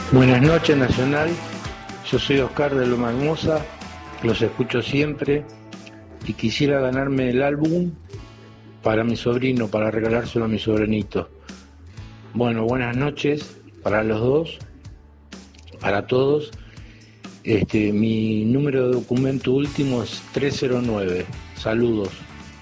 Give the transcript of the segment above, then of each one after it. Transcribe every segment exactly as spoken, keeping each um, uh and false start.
Buenas noches, Nacional. Yo soy Oscar de Loma Hermosa, los escucho siempre y quisiera ganarme el álbum para mi sobrino, para regalárselo a mi sobrinito. Bueno, buenas noches para los dos, para todos. Este, mi número de documento último es tres cero nueve. Saludos.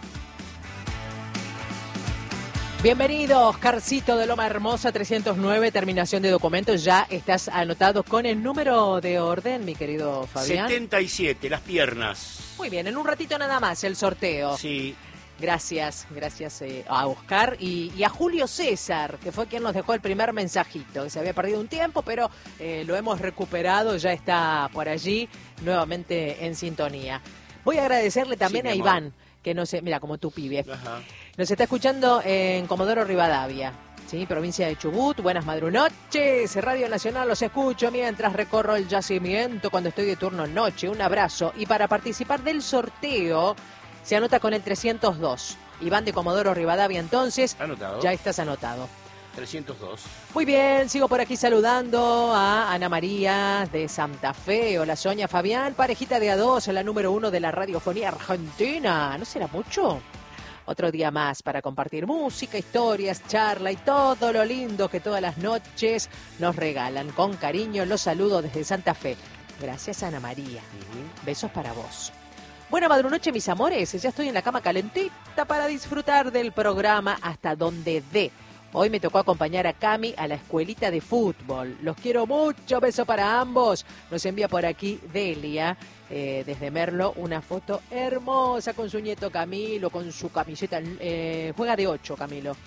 Bienvenido, Oscarcito de Loma Hermosa, trescientos nueve, terminación de documentos. Ya estás anotado con el número de orden, mi querido Fabián. setenta y siete, las piernas. Muy bien, en un ratito nada más el sorteo. Sí. Gracias, gracias eh, a Oscar y, y a Julio César, que fue quien nos dejó el primer mensajito, que se había perdido un tiempo, pero eh, lo hemos recuperado, ya está por allí, nuevamente en sintonía. Voy a agradecerle también Sí, a mi Iván, amor. que no sé, mira, como tu pibe. Ajá. Nos está escuchando en Comodoro Rivadavia, ¿sí? Provincia de Chubut. Buenas madrunoches. Radio Nacional los escucho mientras recorro el yacimiento cuando estoy de turno noche. Un abrazo. Y para participar del sorteo, se anota con el trescientos dos. Iván de Comodoro Rivadavia, entonces. Anotado. Ya estás anotado. trescientos dos. Muy bien, sigo por aquí saludando a Ana María de Santa Fe. Hola, Sonia, Fabián, parejita de a dos, la número uno de la radiofonía argentina. ¿No será mucho? Otro día más para compartir música, historias, charla y todo lo lindo que todas las noches nos regalan. Con cariño los saludo desde Santa Fe. Gracias, Ana María. Uh-huh. Besos para vos. Buena madrunoche, mis amores. Ya estoy en la cama calentita para disfrutar del programa hasta donde dé. Hoy me tocó acompañar a Cami a la escuelita de fútbol. Los quiero mucho, beso para ambos. Nos envía por aquí Delia, eh, desde Merlo, una foto hermosa con su nieto Camilo, con su camiseta. Eh, juega de ocho, Camilo.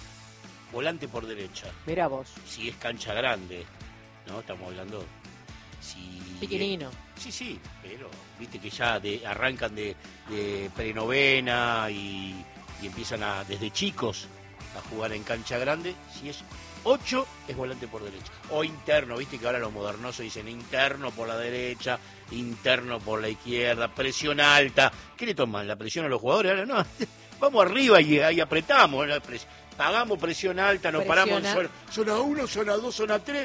Volante por derecha. Mira vos. Si es cancha grande, ¿no? Estamos hablando... Si Piquinino. Sí, sí, pero viste que ya de, arrancan de, de prenovena y, y empiezan a desde chicos a jugar en cancha grande. Si es ocho, es volante por derecha. O interno, viste que ahora los modernosos dicen interno por la derecha, interno por la izquierda, presión alta. ¿Qué le toman? ¿La presión a los jugadores? Ahora no, vamos arriba y ahí apretamos. La pres- pagamos presión alta, nos Presiona. paramos en zona, zona uno, zona dos, zona tres.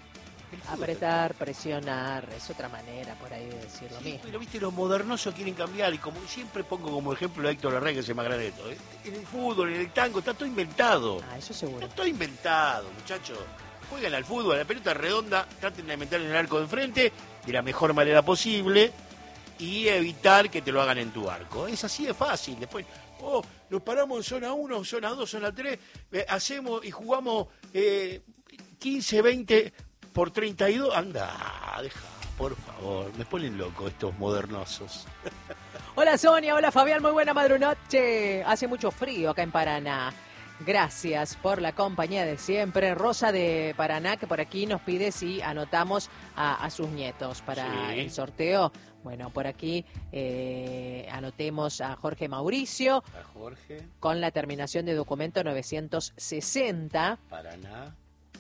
Apretar, presionar, es otra manera por ahí de decir lo Sí, mismo. pero viste, los modernosos quieren cambiar y como siempre pongo como ejemplo a Héctor Larrea, que es el más grande de todo. En el fútbol, en el tango, está todo inventado. Ah, eso seguro. Está todo inventado, muchachos. Jueguen al fútbol, a la pelota redonda, traten de meter en el arco de enfrente de la mejor manera posible y evitar que te lo hagan en tu arco. Es así de fácil. Después, oh, nos paramos en zona uno, zona dos, zona tres, eh, hacemos y jugamos eh, quince, veinte por treinta y dos. Anda, deja, por favor. Me ponen loco estos modernosos. Hola Sonia, hola Fabián, muy buena madrunoche. Hace mucho frío acá en Paraná. Gracias por la compañía de siempre. Rosa de Paraná, que por aquí nos pide si anotamos a, a sus nietos para Sí. el sorteo. Bueno, por aquí eh, anotemos a Jorge Mauricio A Jorge, con la terminación de documento novecientos sesenta Paraná.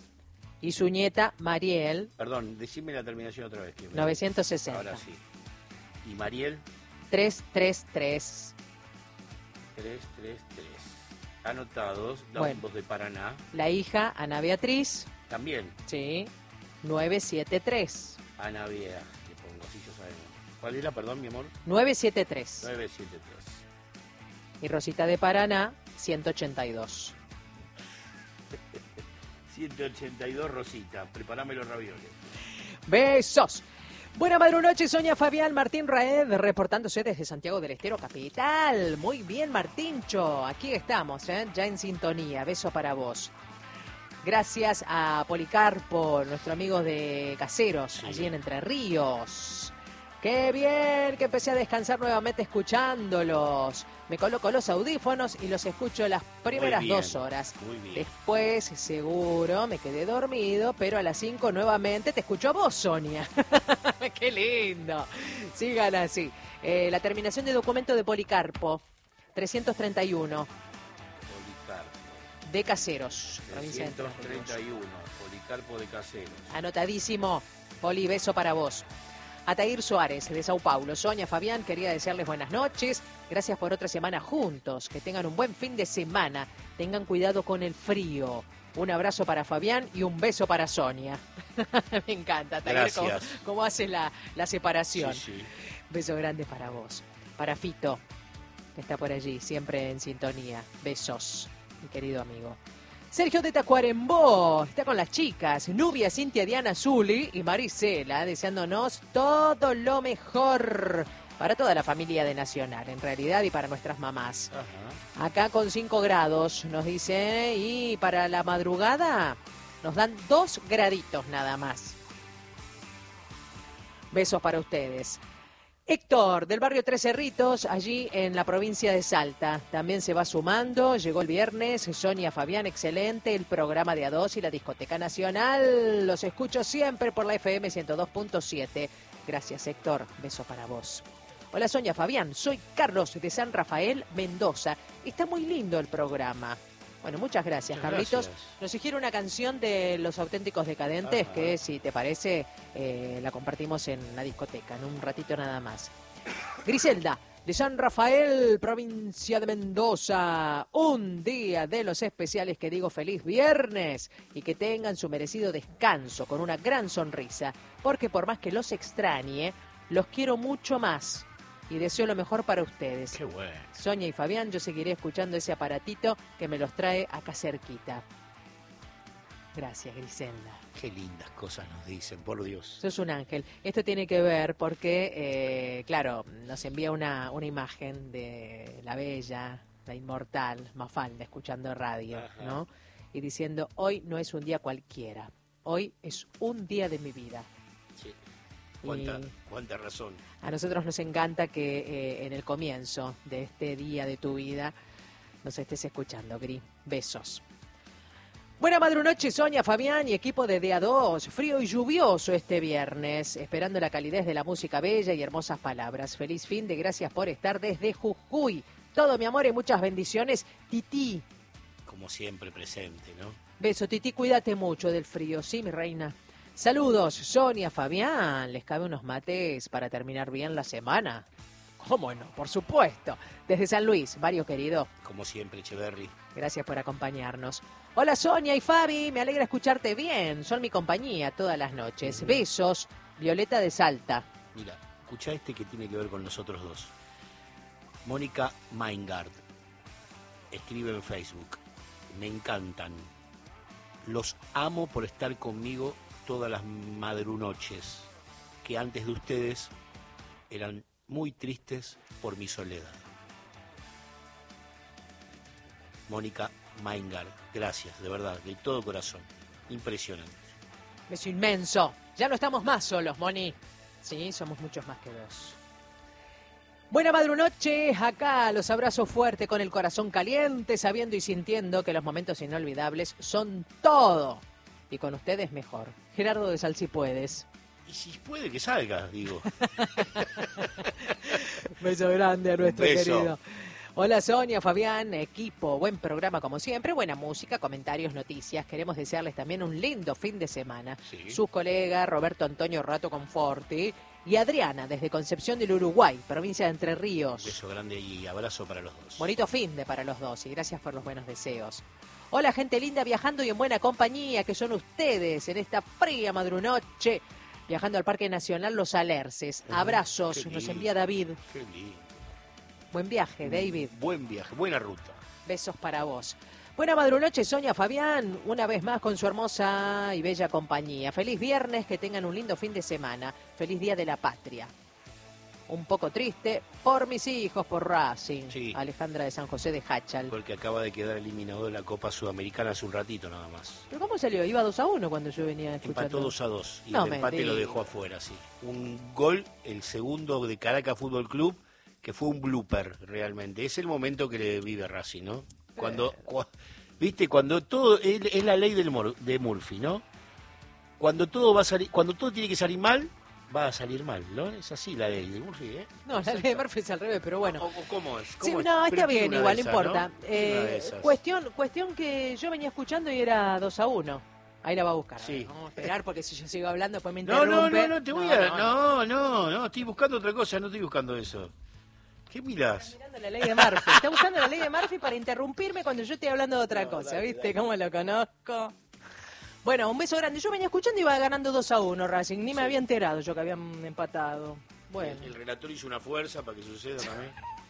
y su nieta Mariel Perdón, decime la terminación otra vez. Que me- novecientos sesenta. Ahora sí. Y Mariel, trescientos treinta y tres. trescientos treinta y tres. Anotados, Bueno. ambos de Paraná. La hija Ana Beatriz, También, sí, novecientos setenta y tres. Ana Vía, le pongo, así ya sabemos. ¿Cuál era, perdón, mi amor? novecientos setenta y tres. nueve siete tres. Y Rosita de Paraná, ciento ochenta y dos. ciento ochenta y dos, Rosita. Preparame los ravioles. Besos. Buena madrunoche, Sonia Fabián, Martín Raed, reportándose desde Santiago del Estero, capital. Muy bien, Martíncho. Aquí estamos, ¿eh? Ya en sintonía. Beso para vos. Gracias a Policarpo, nuestro amigo de Caseros, Sí. allí en Entre Ríos. ¡Qué bien! Que empecé a descansar nuevamente escuchándolos. Me coloco los audífonos y los escucho las primeras Muy bien, dos horas. muy bien. Después, seguro, me quedé dormido, pero a las cinco nuevamente te escucho a vos, Sonia. ¡Qué lindo! Sigan así. Eh, la terminación de documento de Policarpo, trescientos treinta y uno, Policarpo. de Caseros, provincia de Entre trescientos Ríos. treinta y uno, Policarpo de Caseros. Anotadísimo. Poli, beso para vos. Atair Suárez, de Sao Paulo. Sonia, Fabián, quería desearles buenas noches. Gracias por otra semana juntos. Que tengan un buen fin de semana. Tengan cuidado con el frío. Un abrazo para Fabián y un beso para Sonia. Me encanta, Taguer, cómo, Gracias. cómo hace la, la separación. Sí, sí. Beso grande para vos. Para Fito, que está por allí, siempre en sintonía. Besos, mi querido amigo. Sergio de Tacuarembó está con las chicas, Nubia, Cintia, Diana, Zuli y Marisela, deseándonos todo lo mejor para toda la familia de Nacional, en realidad, y para nuestras mamás. Ajá. Acá con cinco grados, nos dice, y para la madrugada nos dan dos graditos nada más. Besos para ustedes. Héctor, del barrio Tres Cerritos, allí en la provincia de Salta, también se va sumando, llegó el viernes, Sonia Fabián, excelente, el programa de A dos y la Discoteca Nacional, los escucho siempre por la F M ciento dos punto siete. Gracias, Héctor, beso para vos. Hola, Sonia Fabián, soy Carlos de San Rafael, Mendoza, está muy lindo el programa. Bueno, muchas gracias, Muchas Carlitos. gracias. Nos sugiere una canción de Los Auténticos Decadentes, Ajá. que si te parece, eh, la compartimos en la discoteca, en un ratito nada más. Griselda, de San Rafael, provincia de Mendoza. Un día de los especiales que digo feliz viernes y que tengan su merecido descanso con una gran sonrisa, porque por más que los extrañe, los quiero mucho más y deseo lo mejor para ustedes. Qué bueno. Sonia y Fabián, yo seguiré escuchando ese aparatito que me los trae acá cerquita. Gracias, Griselda. Qué lindas cosas nos dicen, por Dios. Sos un ángel. Esto tiene que ver porque, eh, claro, nos envía una, una imagen de la bella, la inmortal Mafalda escuchando radio, Ajá. ¿no? Y diciendo, hoy no es un día cualquiera, hoy es un día de mi vida. Sí. Cuánta, Y cuánta razón. a nosotros nos encanta que eh, en el comienzo de este día de tu vida nos estés escuchando, Gri. Besos. Buena madrunoche, Sonia, Fabián y equipo de D A dos. Frío y lluvioso este viernes, esperando la calidez de la música bella y hermosas palabras. Feliz fin de gracias por estar desde Jujuy. Todo mi amor y muchas bendiciones. Titi. Como siempre presente, ¿no? Beso, Titi, cuídate mucho del frío, ¿sí, mi reina? Saludos, Sonia, Fabián. ¿Les cabe unos mates para terminar bien la semana? ¿Cómo no? Por supuesto. Desde San Luis, Mario querido. Como siempre, Echeverry. Gracias por acompañarnos. Hola Sonia y Fabi, me alegra escucharte bien. Son mi compañía todas las noches. Besos, Violeta de Salta. Mira, escucha este que tiene que ver con nosotros dos. Mónica Maingard escribe en Facebook. Me encantan. Los amo por estar conmigo todas las madrunoches, que antes de ustedes eran muy tristes por mi soledad. Mónica Maingard, gracias, de verdad, de todo corazón. Impresionante. Beso inmenso. Ya no estamos más solos, Moni. Sí, somos muchos más que dos. Buena madrunoche, acá los abrazo fuerte con el corazón caliente, sabiendo y sintiendo que los momentos inolvidables son todo. Y con ustedes mejor. Gerardo de Sal, si puedes. Y si puede que salga, digo. Beso grande a nuestro Beso. querido. Hola Sonia, Fabián, equipo, buen programa como siempre, buena música, comentarios, noticias. Queremos desearles también un lindo fin de semana. Sí. Sus colegas Roberto Antonio Rato Conforti y Adriana desde Concepción del Uruguay, provincia de Entre Ríos. Beso grande y abrazo para los dos. Bonito fin de para los dos y gracias por los buenos deseos. Hola gente linda viajando y en buena compañía que son ustedes en esta fría madrunoche. Viajando al Parque Nacional Los Alerces. Ujú, Abrazos, qué nos lindo. envía David. Qué lindo. Buen viaje, David. Buen viaje, buena ruta. Besos para vos. Buena madrunoche, Sonia, Fabián, una vez más con su hermosa y bella compañía. Feliz viernes, que tengan un lindo fin de semana. Feliz Día de la Patria. Un poco triste por mis hijos, por Racing. Sí. Alejandra de San José de Hachal. Porque acaba de quedar eliminado de la Copa Sudamericana hace un ratito nada más. ¿Pero cómo salió? Iba dos a uno cuando yo venía escuchando. Empató dos a dos y No el me empate lo digas. dejó afuera, sí. Un gol, el segundo de Caracas Fútbol Club, que fue un blooper realmente. Es el momento que le vive Racing, ¿no? Cuando, cua- viste, cuando todo, es, es la ley del Mor- de Murphy, ¿no? Cuando todo va a salir, cuando todo tiene que salir mal, va a salir mal, ¿no? Es así la ley de Murphy, ¿eh? No, la ley de Murphy es al revés, pero bueno. ¿O- o ¿Cómo es? Sí, ¿Cómo es? no, Pero está tiene bien, una igual, de no esas, importa. ¿no? Tiene una de Eh, esas. cuestión, cuestión que yo venía escuchando y era dos a uno. Ahí la va a buscar. Sí. Vamos a esperar porque si yo sigo hablando después me No, interrumpe. no, no, no, te voy a... No, no, no, estoy buscando otra cosa, no estoy buscando eso. ¿Qué mirás? Está mirando la ley de Murphy. Está buscando la ley de Murphy para interrumpirme cuando yo estoy hablando de otra No, cosa, dale, ¿viste? dale. ¿Cómo lo conozco? Bueno, un beso grande. Yo venía escuchando y iba ganando dos a uno Racing. Ni me Sí. había enterado yo que habían empatado. Bueno. El, el relator hizo una fuerza para que suceda también.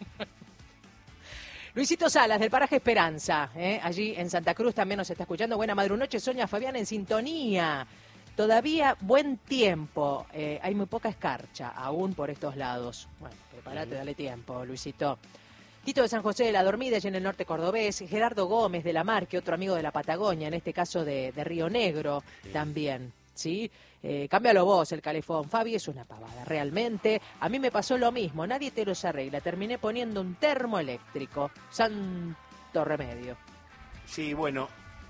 Luisito Salas, del paraje Esperanza, ¿eh? Allí en Santa Cruz también nos está escuchando. Buena madrunoche, Sonia Fabián en sintonía. Todavía buen tiempo, eh, hay muy poca escarcha aún por estos lados. Bueno, prepárate, dale tiempo, Luisito. Tito de San José de la Dormida, allí en el norte cordobés. Gerardo Gómez de la Marque, otro amigo de la Patagonia, en este caso de, de Río Negro sí. también. ¿Sí? Eh, cámbialo vos, el calefón. Fabi, es una pavada, realmente. A mí me pasó lo mismo, nadie te los arregla. Terminé poniendo un termo eléctrico. Santo remedio. Sí, bueno,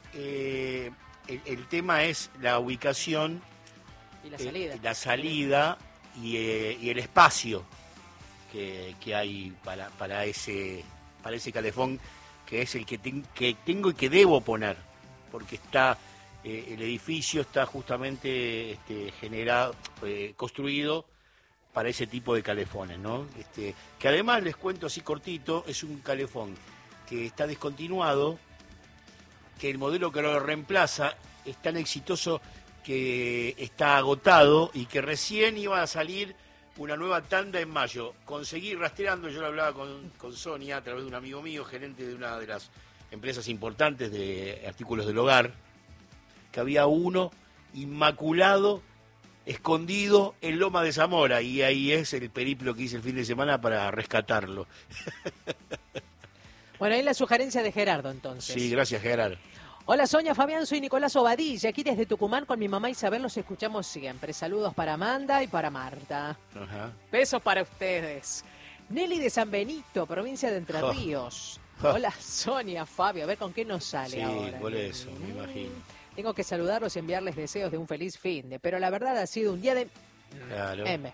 eh, el, el tema es la ubicación, y la salida, eh, la salida y, eh, y el espacio que, que hay para, para, ese, para ese calefón, que es el que, ten, que tengo y que debo poner, porque está... Eh, el edificio está justamente este, generado, eh, construido para ese tipo de calefones, ¿no? Este, que además, les cuento así cortito, es un calefón que está descontinuado, que el modelo que lo reemplaza es tan exitoso que está agotado y que recién iba a salir una nueva tanda en mayo. Conseguí rastreando, yo lo hablaba con, con Sonia a través de un amigo mío, gerente de una de las empresas importantes de artículos del hogar, que había uno inmaculado, escondido en Loma de Zamora, y ahí es el periplo que hice el fin de semana para rescatarlo. Bueno, ahí la sugerencia de Gerardo, entonces. Sí, gracias, Gerardo. Hola, Sonia, Fabián, soy Nicolás Obadilla, aquí desde Tucumán con mi mamá Isabel, los escuchamos siempre. Saludos para Amanda y para Marta. Ajá. Besos para ustedes. Nelly de San Benito, provincia de Entre Oh. Ríos. Oh. Hola, Sonia, Fabio, a ver con qué nos sale Sí, ahora. por Nelly. eso, me imagino. Tengo que saludarlos y enviarles deseos de un feliz fin de, pero la verdad ha sido un día de Claro. M.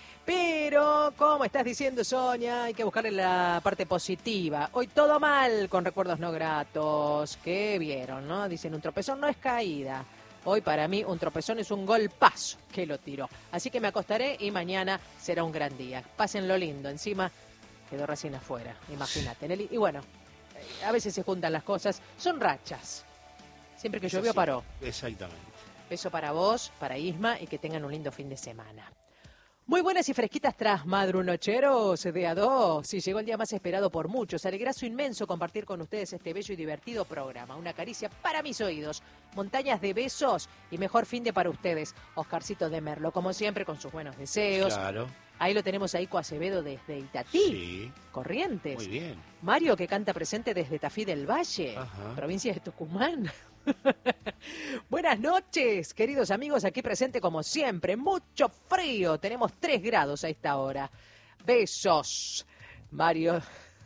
Pero, como estás diciendo, Sonia, hay que buscarle la parte positiva. Hoy todo mal con recuerdos no gratos. ¿Qué vieron, no? Dicen, un tropezón no es caída. Hoy para mí un tropezón es un golpazo que lo tiró. Así que me acostaré y mañana será un gran día. Pásenlo lindo. Encima quedó recién afuera, imagínate, Nelly. Y bueno, a veces se juntan las cosas. Son rachas. Siempre que Eso llovió sí, paró. Exactamente. Beso para vos, para Isma y que tengan un lindo fin de semana. Muy buenas y fresquitas tras madrunocheros de A dos. Y llegó el día más esperado por muchos. Alegrazo inmenso compartir con ustedes este bello y divertido programa. Una caricia para mis oídos. Montañas de besos y mejor fin de para ustedes. Oscarcito de Merlo, como siempre, con sus buenos deseos. Claro. Ahí lo tenemos a Ico Acevedo desde Itatí, Sí. Corrientes. Muy bien. Mario, que canta presente desde Tafí del Valle, Ajá. provincia de Tucumán. Buenas noches, queridos amigos, aquí presente como siempre. Mucho frío, tenemos tres grados a esta hora. Besos, Mario.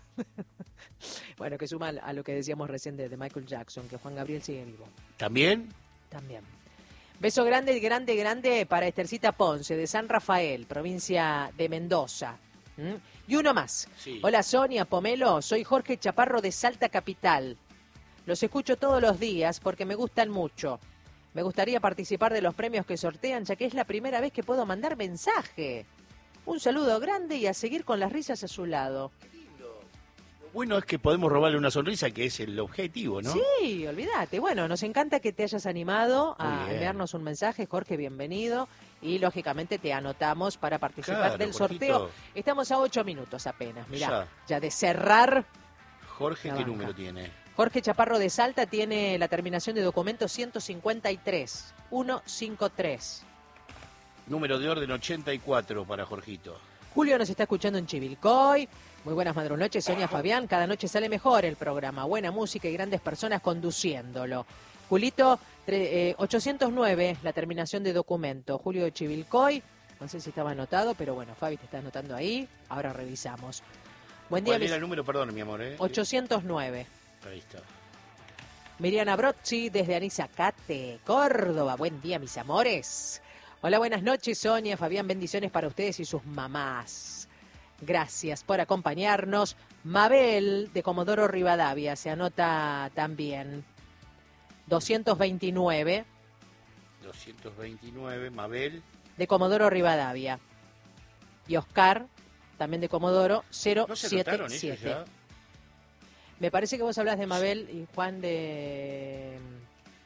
Bueno, que suma a lo que decíamos recién de, de Michael Jackson, que Juan Gabriel sigue vivo. ¿También? También. Beso grande, grande, grande para Estercita Ponce, de San Rafael, provincia de Mendoza. ¿Mm? Y uno más. Sí. Hola, Sonia, Pomelo, soy Jorge Chaparro de Salta Capital. Los escucho todos los días porque me gustan mucho. Me gustaría participar de los premios que sortean, ya que es la primera vez que puedo mandar mensaje. Un saludo grande y a seguir con las risas a su lado. Bueno, es que podemos robarle una sonrisa, que es el objetivo, ¿no? Sí, olvídate. Bueno, nos encanta que te hayas animado Muy a bien. enviarnos un mensaje. Jorge, bienvenido. Y, lógicamente, te anotamos para participar Claro, del Jorgito. sorteo. Estamos a ocho minutos apenas. Mirá, Ya. ya de cerrar. Jorge, La ¿qué banca. número tiene? Jorge Chaparro de Salta tiene la terminación de documento ciento cincuenta y tres, ciento cincuenta y tres. Número de orden ochenta y cuatro para Jorgito. Julio nos está escuchando en Chivilcoy. Muy buenas madrunoches, Sonia Fabián. Cada noche sale mejor el programa. Buena música y grandes personas conduciéndolo. Julito, tre- eh, ochocientos nueve, la terminación de documento. Julio de Chivilcoy. No sé si estaba anotado, pero bueno, Fabi te está anotando ahí. Ahora revisamos. Buen día, ¿Cuál era mis- el número? Perdón, mi amor, ¿eh? ochocientos nueve. Ahí está. Miriana Brozzi desde Anisacate, Córdoba. Buen día, mis amores. Hola, buenas noches, Sonia, Fabián. Bendiciones para ustedes y sus mamás. Gracias por acompañarnos. Mabel de Comodoro Rivadavia se anota también. doscientos veintinueve doscientos veintinueve, Mabel. de Comodoro Rivadavia. Y Oscar, también de Comodoro, ¿No se anotaron ellos cero siete siete. ya? Me parece que vos hablas de Mabel y Juan de...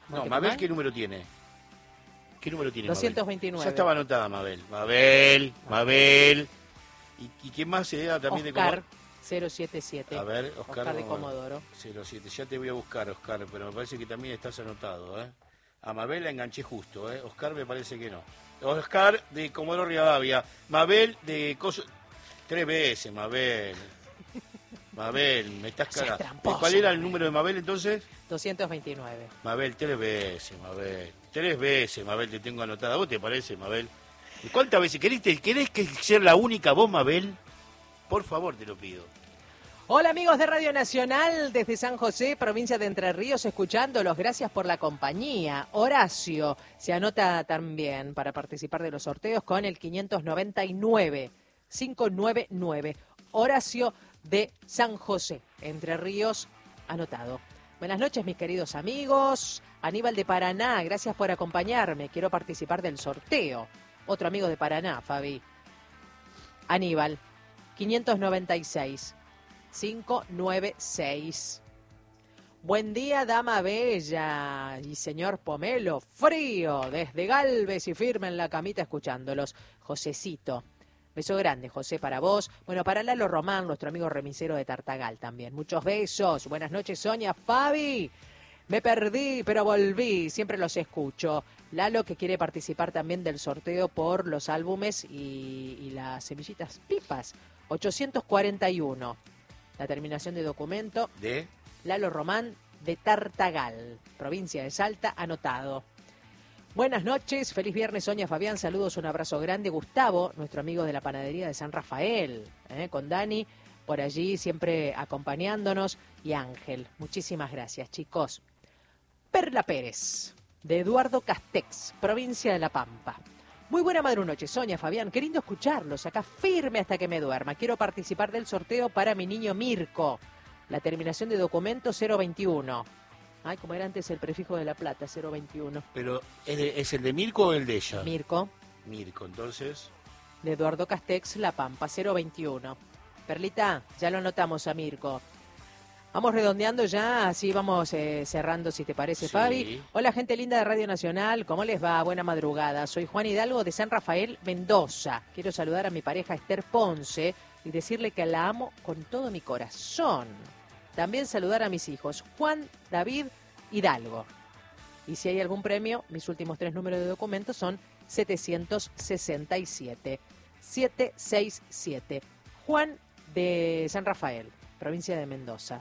No, Mabel, ¿qué número tiene? ¿Qué número tiene doscientos veintinueve. Mabel? Ya estaba anotada Mabel. Mabel, Mabel. ¿Y, y quién más se da también Oscar, de Comodoro? cero siete siete. A ver, Oscar, Oscar de Comodoro. cero siete. Ya te voy a buscar, Oscar, pero me parece que también estás anotado, ¿eh? A Mabel la enganché justo, ¿eh? Oscar me parece que no. Oscar de Comodoro Rivadavia. Mabel de Coso... Tres veces, Mabel. Mabel, me estás cagando. ¿Cuál era el número de Mabel entonces? doscientos veintinueve. Mabel, tres veces, Mabel. Tres veces, Mabel, te tengo anotada. ¿Vos te parece, Mabel? ¿Cuántas veces? ¿Querés, ¿Querés que ser la única vos, Mabel? Por favor, te lo pido. Hola amigos de Radio Nacional, desde San José, provincia de Entre Ríos, escuchándolos. Gracias por la compañía. Horacio se anota también para participar de los sorteos con el quinientos noventa y nueve, quinientos noventa y nueve. Horacio de San José, Entre Ríos, anotado. Buenas noches, mis queridos amigos. Aníbal de Paraná, gracias por acompañarme. Quiero participar del sorteo. Otro amigo de Paraná, Fabi. Aníbal, quinientos noventa y seis, quinientos noventa y seis. Buen día, dama bella y señor Pomelo. Frío, desde Galvez y firme en la camita escuchándolos. Josecito. Beso grande, José, para vos. Bueno, para Lalo Román, nuestro amigo remisero de Tartagal también. Muchos besos. Buenas noches, Sonia. Fabi, me perdí, pero volví. Siempre los escucho. Lalo, que quiere participar también del sorteo por los álbumes y, y las semillitas pipas. ochocientos cuarenta y uno. La terminación de documento. ¿De? Lalo Román, de Tartagal, provincia de Salta, anotado. Buenas noches, feliz viernes, Sonia, Fabián, saludos, un abrazo grande. Gustavo, nuestro amigo de la panadería de San Rafael, ¿eh? Con Dani, por allí siempre acompañándonos, y Ángel. Muchísimas gracias, chicos. Perla Pérez, de Eduardo Castex, provincia de La Pampa. Muy buena madrunoche, Sonia, Fabián, qué lindo escucharlos, acá firme hasta que me duerma. Quiero participar del sorteo para mi niño Mirko. La terminación de documento cero veintiuno. Ay, como era antes el prefijo de La Plata, cero veintiuno. Pero, ¿es, de, ¿es el de Mirko o el de ella? Mirko. Mirko, entonces. De Eduardo Castex, La Pampa, cero veintiuno. Perlita, ya lo anotamos a Mirko. Vamos redondeando ya, así vamos eh, cerrando, si te parece, sí. Fabi. Hola, gente linda de Radio Nacional, ¿cómo les va? Buena madrugada. Soy Juan Hidalgo de San Rafael, Mendoza. Quiero saludar a mi pareja Esther Ponce y decirle que la amo con todo mi corazón. También saludar a mis hijos, Juan, David, Hidalgo. Y si hay algún premio, mis últimos tres números de documento son setecientos sesenta y siete. setecientos sesenta y siete. Juan de San Rafael, provincia de Mendoza.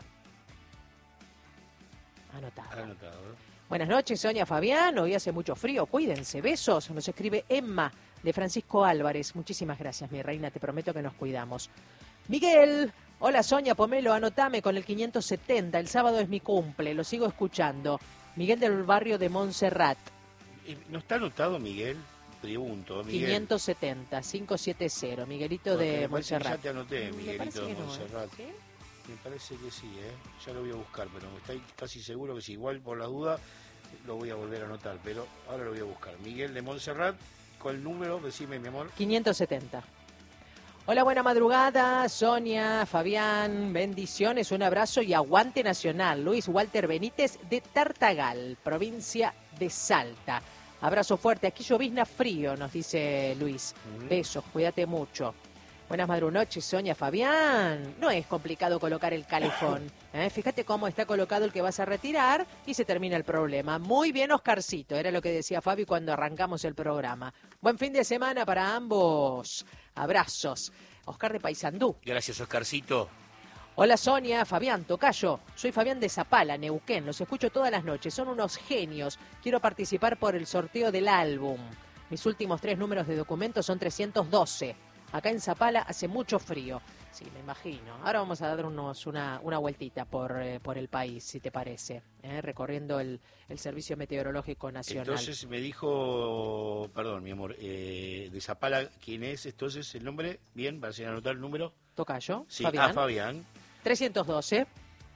Anotado. Anotado. Buenas noches, Sonia, Fabián. Hoy hace mucho frío. Cuídense. Besos. Nos escribe Emma de Francisco Álvarez. Muchísimas gracias, mi reina. Te prometo que nos cuidamos. Miguel. Hola, Sonia, Pomelo. Anotame con el quinientos setenta. El sábado es mi cumple. Lo sigo escuchando. Miguel del barrio de Montserrat. ¿No está anotado, Miguel? Pregunto, Miguel. quinientos setenta, quinientos setenta. Miguelito Porque de me Montserrat. Ya te anoté, Miguelito de no, Montserrat. ¿sí? Me parece que sí, ¿eh? Ya lo voy a buscar, pero estoy casi seguro que sí. Igual por la duda lo voy a volver a anotar, pero ahora lo voy a buscar. Miguel de Montserrat, con el número, decime, mi amor. quinientos setenta. Hola, buena madrugada, Sonia, Fabián, bendiciones, un abrazo y aguante nacional. Luis Walter Benítez de Tartagal, provincia de Salta. Abrazo fuerte, aquí llovizna frío, nos dice Luis. Uh-huh. Besos, cuídate mucho. Buenas madrunoches, Sonia, Fabián. No es complicado colocar el calefón. ¿eh? Fíjate cómo está colocado el que vas a retirar y se termina el problema. Muy bien, Oscarcito, era lo que decía Fabi cuando arrancamos el programa. Buen fin de semana para ambos. Abrazos. Oscar de Paysandú. Gracias, Oscarcito. Hola, Sonia, Fabián, tocayo. Soy Fabián de Zapala, Neuquén. Los escucho todas las noches. Son unos genios. Quiero participar por el sorteo del álbum. Mis últimos tres números de documento son trescientos doce. Acá en Zapala hace mucho frío. Sí, me imagino. Ahora vamos a darnos una, una vueltita por, eh, por el país, si te parece, ¿eh? recorriendo el, el Servicio Meteorológico Nacional. Entonces me dijo, perdón, mi amor, eh, de Zapala, ¿quién es entonces el nombre? Bien, para anotar el número. Tocayo, sí. Fabián. Ah, Fabián. trescientos doce.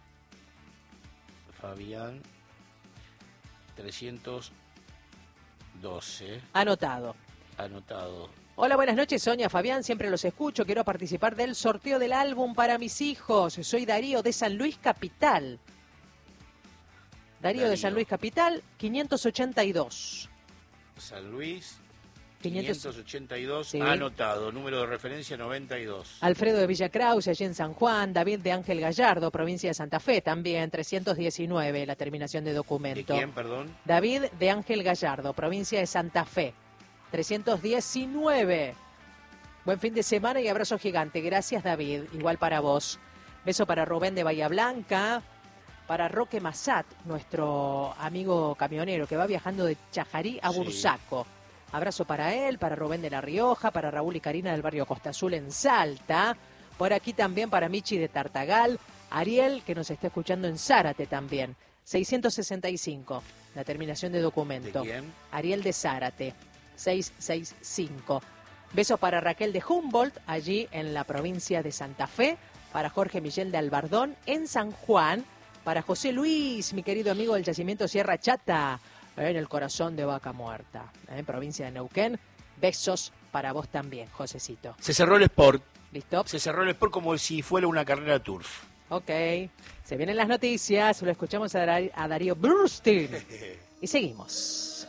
Fabián, trescientos doce. Anotado. Anotado. Hola, buenas noches, Sonia, Fabián, siempre los escucho. Quiero participar del sorteo del álbum para mis hijos. Soy Darío de San Luis Capital. Darío, Darío de San Luis Capital, quinientos ochenta y dos. San Luis, quinientos... quinientos ochenta y dos, sí. Anotado, número de referencia noventa y dos. Alfredo de Villa Krause, allí en San Juan. David de Ángel Gallardo, provincia de Santa Fe, también, trescientos diecinueve, la terminación de documento. ¿De quién, perdón? David de Ángel Gallardo, provincia de Santa Fe, trescientos diecinueve. Buen fin de semana y abrazo gigante. Gracias, David. Igual para vos. Beso para Rubén de Bahía Blanca. Para Roque Massat, nuestro amigo camionero que va viajando de Chajarí a Bursaco. Sí. Abrazo para él, para Rubén de La Rioja, para Raúl y Karina del barrio Costa Azul en Salta. Por aquí también para Michi de Tartagal. Ariel, que nos está escuchando en Zárate también. seiscientos sesenta y cinco, la terminación de documento. ¿De quién? Ariel de Zárate, seiscientos sesenta y cinco. Besos para Raquel de Humboldt, allí en la provincia de Santa Fe. Para Jorge Miguel de Albardón, en San Juan. Para José Luis, mi querido amigo del yacimiento Sierra Chata, en el corazón de Vaca Muerta, en provincia de Neuquén. Besos para vos también, Josecito. Se cerró el Sport. ¿Listo? Se cerró el Sport como si fuera una carrera de turf. Ok. Se vienen las noticias, lo escuchamos a, Dar- a Darío Burstein. Y seguimos.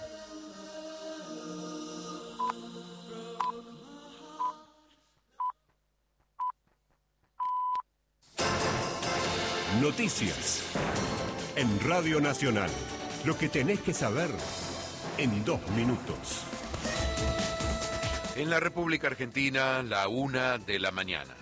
Noticias en Radio Nacional. Lo que tenés que saber en dos minutos. En la República Argentina, la una de la mañana.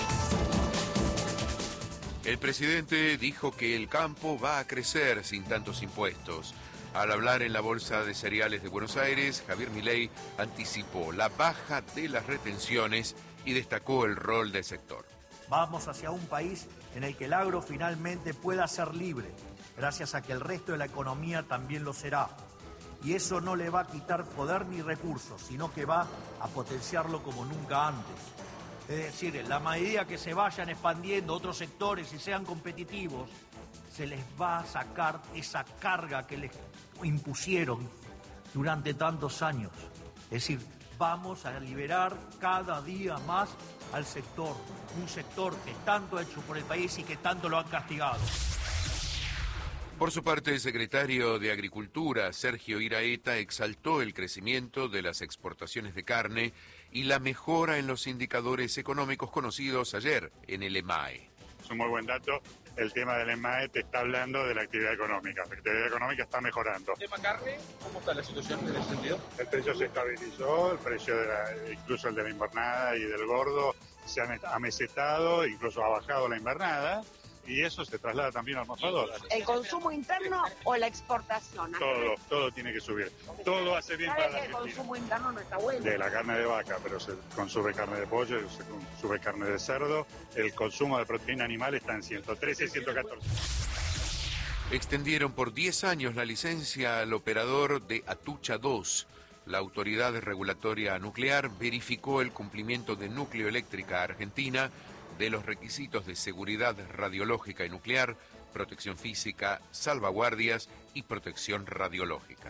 El presidente dijo que el campo va a crecer sin tantos impuestos. Al hablar en la Bolsa de Cereales de Buenos Aires, Javier Milei anticipó la baja de las retenciones y destacó el rol del sector. Vamos hacia un país en el que el agro finalmente pueda ser libre, gracias a que el resto de la economía también lo será. Y eso no le va a quitar poder ni recursos, sino que va a potenciarlo como nunca antes. Es decir, en la medida que se vayan expandiendo otros sectores y sean competitivos, se les va a sacar esa carga que les impusieron durante tantos años. Es decir, vamos a liberar cada día más al sector, un sector que tanto ha hecho por el país y que tanto lo han castigado. Por su parte, el secretario de Agricultura, Sergio Iraeta, exaltó el crecimiento de las exportaciones de carne y la mejora en los indicadores económicos conocidos ayer en el EMAE. Es un muy buen dato. El tema del EMAE te está hablando de la actividad económica. La actividad económica está mejorando. ¿El tema carne? ¿Cómo está la situación en ese sentido? El precio se estabilizó, el precio de la, incluso el de la invernada y del gordo se ha amesetado, incluso ha bajado la invernada. Y eso se traslada también al mostrador. ¿El consumo interno o la exportación? Todo, todo tiene que subir. Todo hace bien para la Argentina. El consumo interno no está bueno. De la carne de vaca, pero se consume carne de pollo, se consume carne de cerdo. El consumo de proteína animal está en ciento trece, ciento catorce. Extendieron por diez años la licencia al operador de Atucha dos. La Autoridad Regulatoria Nuclear verificó el cumplimiento de Núcleo Eléctrica Argentina de los requisitos de seguridad radiológica y nuclear, protección física, salvaguardias y protección radiológica.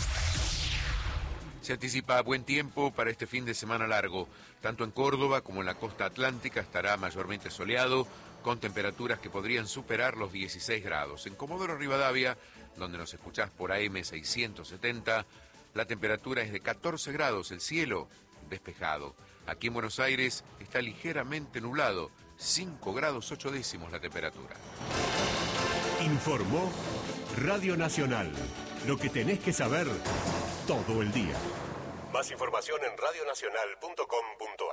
Se anticipa buen tiempo para este fin de semana largo. Tanto en Córdoba como en la costa atlántica estará mayormente soleado, con temperaturas que podrían superar los dieciséis grados. En Comodoro Rivadavia, donde nos escuchás por A M seiscientos setenta, la temperatura es de catorce grados, el cielo despejado. Aquí en Buenos Aires está ligeramente nublado, cinco grados ocho décimos la temperatura. Informó Radio Nacional. Lo que tenés que saber todo el día. Más información en radio nacional punto com punto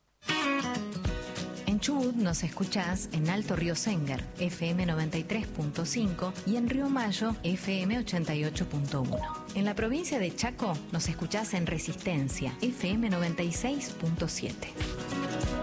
ar. En Chubut nos escuchás en Alto Río Sengar, F M noventa y tres punto cinco y en Río Mayo, F M ochenta y ocho punto uno. En la provincia de Chaco nos escuchás en Resistencia, F M noventa y seis punto siete.